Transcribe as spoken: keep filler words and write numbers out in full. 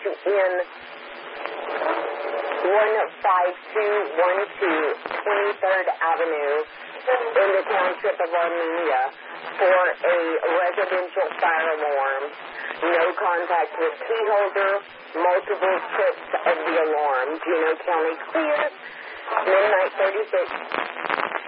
to N one five two one two twenty-third Avenue in the township of Armenia for a residential fire alarm. No contact with key holder, multiple trips of the alarm. Juneau County clear, midnight thirty-six.